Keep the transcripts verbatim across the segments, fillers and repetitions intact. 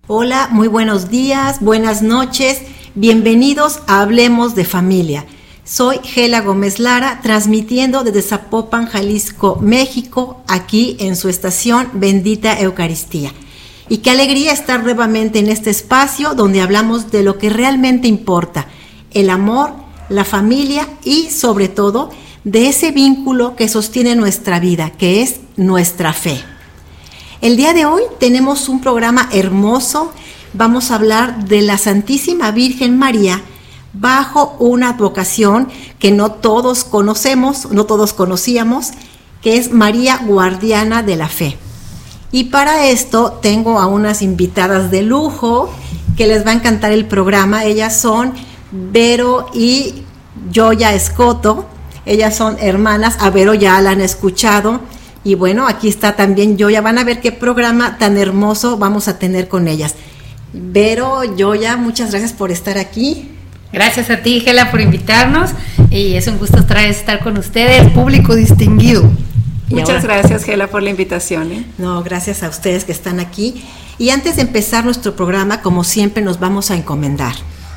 Hola, muy buenos días, buenas noches, bienvenidos a Hablemos de Familia. Soy Gela Gómez Lara, transmitiendo desde Zapopan, Jalisco, México, aquí en su estación Bendita Eucaristía. Y qué alegría estar nuevamente en este espacio donde hablamos de lo que realmente importa, el amor, la familia y sobre todo de ese vínculo que sostiene nuestra vida, que es nuestra fe. El día de hoy tenemos un programa hermoso. Vamos a hablar de la Santísima Virgen María bajo una advocación que no todos conocemos, no todos conocíamos, que es María Guardiana de la Fe. Y para esto tengo a unas invitadas de lujo que les va a encantar el programa. Ellas son Vero y Yoya Escoto. Ellas son hermanas. A Vero ya la han escuchado. Y bueno, aquí está también Yoya. Van a ver qué programa tan hermoso vamos a tener con ellas. Vero, Yoya, muchas gracias por estar aquí. Gracias a ti, Gela, por invitarnos. Y es un gusto otra vez estar con ustedes, público distinguido. Muchas gracias, Gela, por la invitación. ¿eh? No, gracias a ustedes que están aquí. Y antes de empezar nuestro programa, como siempre, nos vamos a encomendar.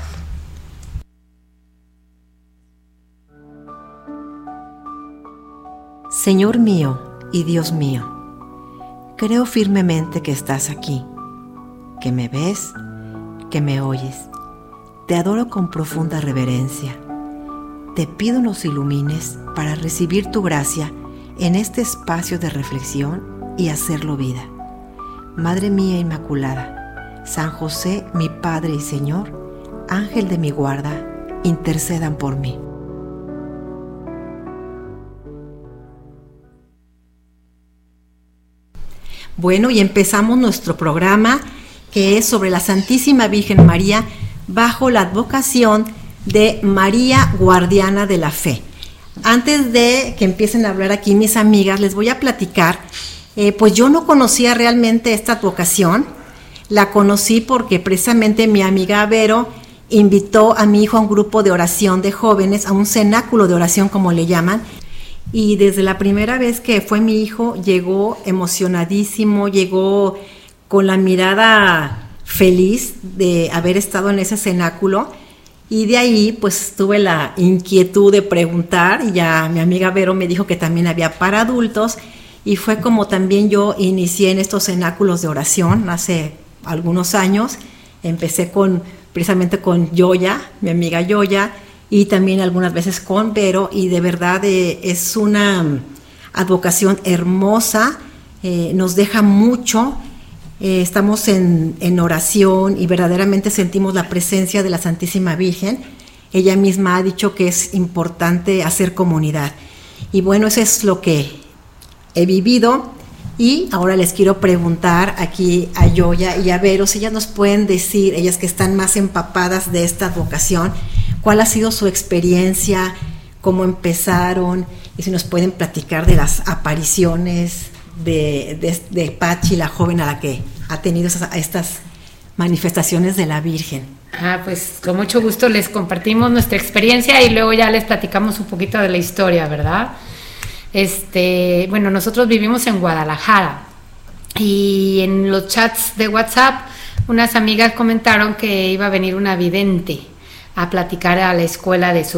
Señor mío y Dios mío, creo firmemente que estás aquí, que me ves, que me oyes. Te adoro con profunda reverencia. Te pido nos ilumines para recibir tu gracia en este espacio de reflexión y hacerlo vida. Madre mía Inmaculada, San José, mi Padre y Señor, Ángel de mi guarda, intercedan por mí. Bueno, y empezamos nuestro programa, que es sobre la Santísima Virgen María bajo la advocación de María Guardiana de la Fe. Antes de que empiecen a hablar aquí mis amigas, les voy a platicar, eh, pues yo no conocía realmente esta advocación. La conocí porque precisamente mi amiga Vero invitó a mi hijo a un grupo de oración de jóvenes, a un cenáculo de oración como le llaman. Y desde la primera vez que fue mi hijo, llegó emocionadísimo, llegó con la mirada feliz de haber estado en ese cenáculo. Y de ahí pues tuve la inquietud de preguntar, y ya mi amiga Vero me dijo que también había para adultos, y fue como también yo inicié en estos cenáculos de oración hace algunos años. Empecé con precisamente con Yoya, mi amiga Yoya, y también algunas veces con Vero, y de verdad eh, es una advocación hermosa, eh, nos deja mucho, eh, estamos en, en oración y verdaderamente sentimos la presencia de la Santísima Virgen. Ella misma ha dicho que es importante hacer comunidad, y bueno, eso es lo que he vivido. Y ahora les quiero preguntar aquí a Yoya y a Vero si ellas nos pueden decir, ellas que están más empapadas de esta advocación, cuál ha sido su experiencia, cómo empezaron, y si nos pueden platicar de las apariciones de, de, de Pachi, la joven a la que ha tenido esas, estas manifestaciones de la Virgen. Ah, pues con mucho gusto les compartimos nuestra experiencia y luego ya les platicamos un poquito de la historia, ¿verdad? Este, bueno, nosotros vivimos en Guadalajara y en los chats de WhatsApp unas amigas comentaron que iba a venir una vidente a platicar a la escuela de su